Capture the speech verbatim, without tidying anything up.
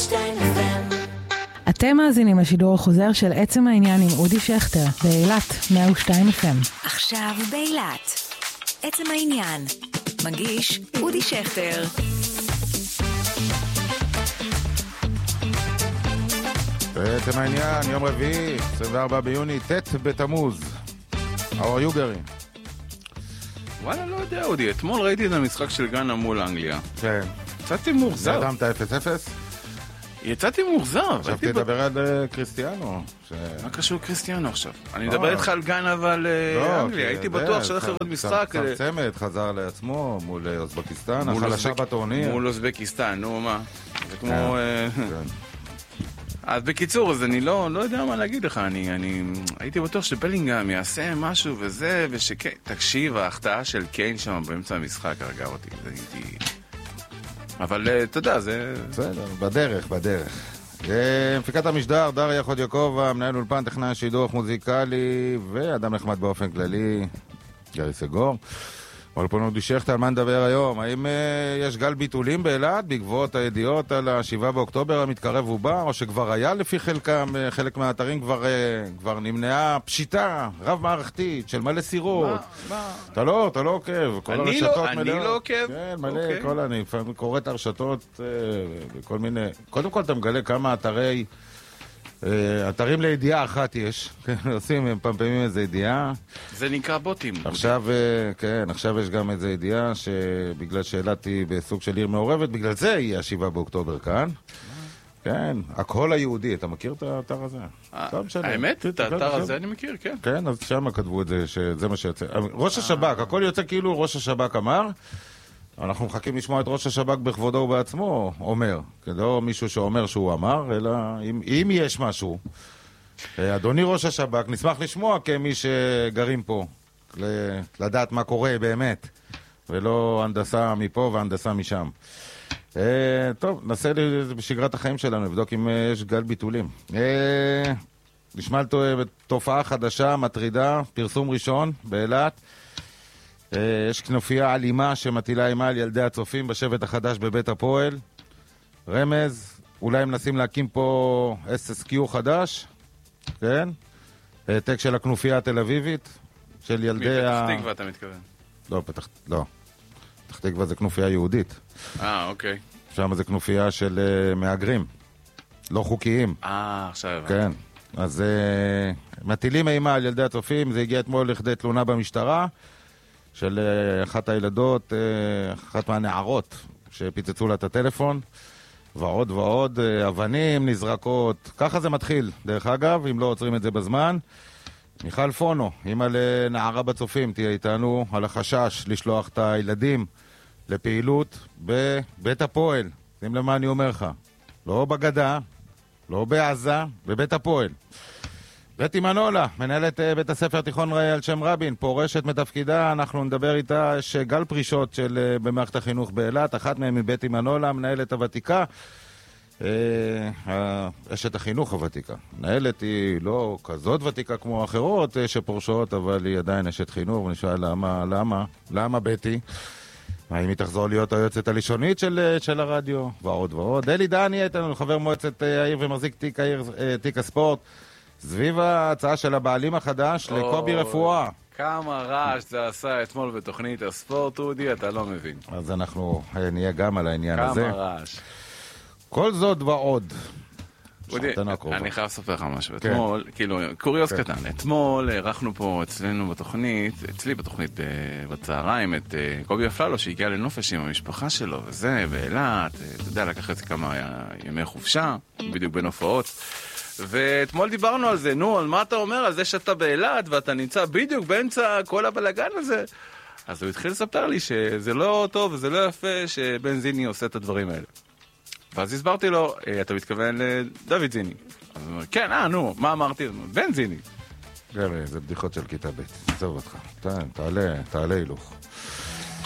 שתיים אף אם. אתם מאזינים לשידור החוזר של עצם העניין עם אודי שכטר באילת מאה ושתיים אף אם. עכשיו באילת עצם העניין מגיש אודי שכטר. עצם העניין, יום רביעי, עשרים וארבעה ביוני, ט' בתמוז. How are you going? וואלה, לא יודע, אודי. אתמול ראיתי את המשחק של גאנה מול אנגליה. כן. יצאתי מאוכזב. ידמת אפס אפס? יצאתי מאוכזב. עכשיו תדבר על קריסטיאנו. מה קשור קריסטיאנו עכשיו? אני מדבר איתך על גאנה ועל אנגליה. הייתי בטוח שהולך לראות משחק. צמצמת, חזר לעצמו מול אוזבקיסטן, החלשה בטורניר. מול אוזבקיסטן, נו מה? זה כמו... אז בקיצור, אז אני לא, לא יודע מה להגיד לך, אני, אני הייתי בטוח שבלינגהאם יעשה משהו וזה, ושקיין, תקשיב, ההחטאה של קיין שם באמצע המשחק הרגע אותי, זה הייתי... אבל אתה יודע, זה... בסדר, בדרך, בדרך. מפיקת המשדר, דריה חודיוקובה, מנהל אולפן, טכנאי שידור מוזיקלי, ואדם נחמד באופן כללי, גרי סגור. אבל פה נודי שכטר, על מה נדבר היום? האם uh, יש גל ביטולים באילת בעקבות הידיעות על השבעה באוקטובר המתקרב ובא, או שכבר היה לפי חלקם, uh, חלק מהאתרים כבר, uh, כבר נמנעה פשיטה רב מערכתית של מלא סירות? מה? מה? אתה לא, אתה לא עוקב. כל אני הרשתות לא, מלא... אני לא עוקב. כן, מלא, אוקיי. כל אני קורא את הרשתות uh, וכל מיני... קודם כל אתה מגלה כמה אתרי... אתרים לידיעה אחת יש, עושים, הם פעמים איזה ידיעה. זה נקרא בוטים. עכשיו, כן, עכשיו יש גם איזה ידיעה שבגלל שאלתי בסוג של עיר מעורבת, בגלל זה יהיה השבעה באוקטובר כאן. כן, הכל היהודי, אתה מכיר את האתר הזה? האמת, את האתר הזה אני מכיר, כן. כן, אז שם כתבו את זה, שזה מה שיוצא. ראש השב"כ, הכל יוצא כאילו ראש השב"כ אמר, אנחנו מחכים לשמוע את ראש השב"כ בכבודו ובעצמו אומר, לא מישהו שאומר שהוא אמר, אלא אם, אם יש משהו. אדוני ראש השב"כ, נשמח לשמוע כמי שגרים פה, לדעת מה קורה באמת, ולא הנדסה מפה והנדסה משם. טוב, נעשה בשגרת החיים שלנו, נבדוק אם יש גל ביטולים. נשמע תופעה חדשה, מטרידה, פרסום ראשון באילת. יש כנופיה אלימה שמטילה אימה על ילדי הצופים בשבט החדש בבית הפועל. רמז, אולי הם מנסים להקים פה אס אס קיו חדש, כן? העתק של הכנופיה התל אביבית, של ילדי ה... מפתח תקווה אתה מתכוון? לא, פתח... לא. פתח תקווה זה כנופיה יהודית. אה, אוקיי. שם זה כנופיה של uh, מהגרים, לא חוקיים. אה, עכשיו. כן. אז uh, מטילים אימה על ילדי הצופים, זה הגיע אתמול לכדי תלונה במשטרה. של אחת הילדות, אחת מהנערות שפיצצו לה את הטלפון, ועוד ועוד, אבנים נזרקות, ככה זה מתחיל. דרך אגב, אם לא עוצרים את זה בזמן, מיכל פונו, אמא לנערה בצופים, תהיה איתנו על החשש לשלוח את הילדים לפעילות בבית הפועל. שים למה אני אומר לך, לא בגדה, לא בעזה, בבית הפועל. בטי מנולה, מנהלת בית הספר תיכון על שם רבין, פורשת מתפקידה, אנחנו נדבר איתה, יש גל פרישות של, במערכת החינוך באילת, אחת מהן מבטי מנולה, מנהלת הוותיקה, אשת החינוך הוותיקה. מנהלת היא לא כזאת ותיקה כמו אחרות שפורשות, אבל היא עדיין אשת חינוך, ונשאל למה, למה, למה בטי? האם היא תחזור להיות היועצת הלישונית של, של הרדיו, ועוד ועוד. אלי דני איתנו, חבר מועצת העיר ומחזיק תיק, העיר, תיק הספורט, סביב ההצעה של הבעלים החדש לקובי רפואה. כמה רעש זה עשה אתמול בתוכנית הספורט, אודי, אתה לא מבין. אז אנחנו נהיה גם על העניין הזה. כמה רעש. כל זאת ועוד. אודי, אני חייב לספר לך משהו. אתמול, כאילו, קוריוז קטן. אתמול ערכנו פה אצלנו בתוכנית, אצלי בתוכנית בצהריים, את קובי אפללו שהגיע לנופש עם המשפחה שלו, וזה, באילת, אתה יודע, לקח את כמה ימי חופשה, בדיוק בין הופעות. ואתמול דיברנו על זה, נו, על מה אתה אומר? על זה שאתה באילת ואתה נמצא בדיוק באמצע כל הבלגן הזה. אז הוא התחיל לספר לי שזה לא טוב וזה לא יפה שבן זיני עושה את הדברים האלה. ואז הסברתי לו, אתה מתכוון לדוד זיני. אז הוא אומר, כן, אה, נו, מה אמרתי? בן זיני. גרי, זה בדיחות של כיתה ב', עזוב אותך. תעלה, תעלה הילוך.